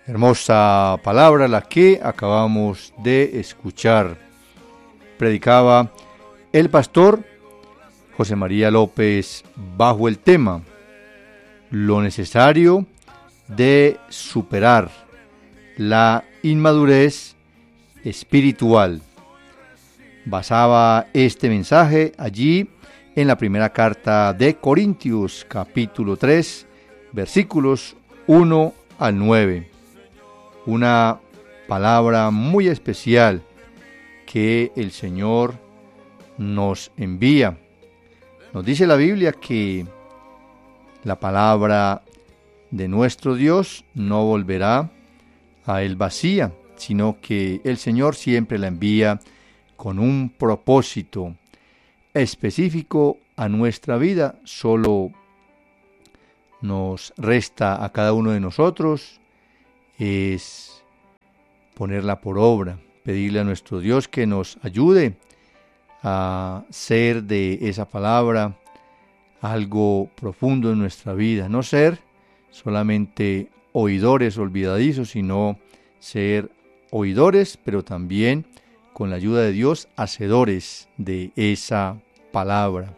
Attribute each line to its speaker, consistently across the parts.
Speaker 1: Hermosa palabra la que acabamos de escuchar. Predicaba el pastor José María López bajo el tema lo necesario de superar la inmadurez espiritual. Basaba este mensaje allí en la primera carta de Corintios, capítulo 3, versículos 1 al 9. Una palabra muy especial que el Señor nos envía. Nos dice la Biblia que la palabra de nuestro Dios no volverá a Él vacía, sino que el Señor siempre la envía con un propósito específico a nuestra vida. Solo nos resta a cada uno de nosotros es ponerla por obra, pedirle a nuestro Dios que nos ayude a ser de esa palabra algo profundo en nuestra vida, no ser solamente oidores olvidadizos, sino ser oidores, pero también con la ayuda de Dios, hacedores de esa palabra.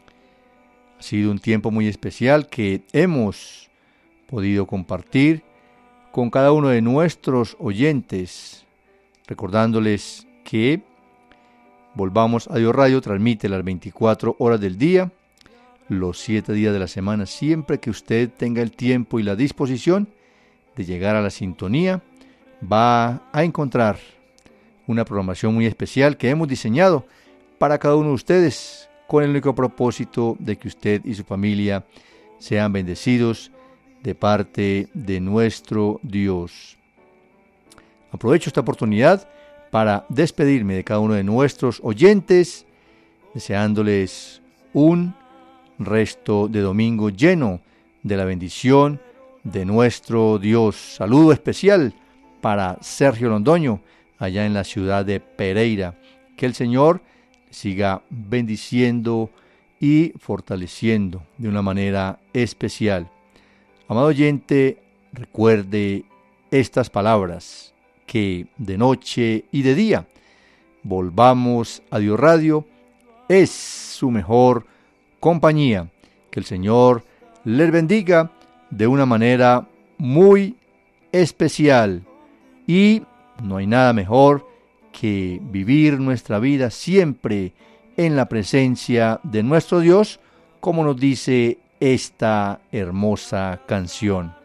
Speaker 1: Ha sido un tiempo muy especial que hemos podido compartir con cada uno de nuestros oyentes, recordándoles que Volvamos a Dios Radio transmite las 24 horas del día, los 7 días de la semana, siempre que usted tenga el tiempo y la disposición de llegar a la sintonía, va a encontrar una programación muy especial que hemos diseñado para cada uno de ustedes, con el único propósito de que usted y su familia sean bendecidos de parte de nuestro Dios. Aprovecho esta oportunidad para despedirme de cada uno de nuestros oyentes, deseándoles un resto de domingo lleno de la bendición de nuestro Dios. Saludo especial para Sergio Londoño, allá en la ciudad de Pereira. Que el Señor siga bendiciendo y fortaleciendo de una manera especial. Amado oyente, recuerde estas palabras, que de noche y de día Volvamos a Dios Radio es su mejor compañía. Que el Señor les bendiga de una manera muy especial. Y no hay nada mejor que vivir nuestra vida siempre en la presencia de nuestro Dios, como nos dice esta hermosa canción.